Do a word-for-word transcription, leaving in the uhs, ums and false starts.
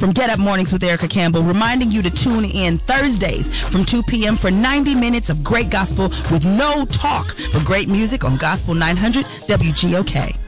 from Get Up Mornings with Erica Campbell, reminding you to tune in Thursdays from two p.m. for ninety minutes of great gospel with no talk, but great music on Gospel nine hundred W G O K.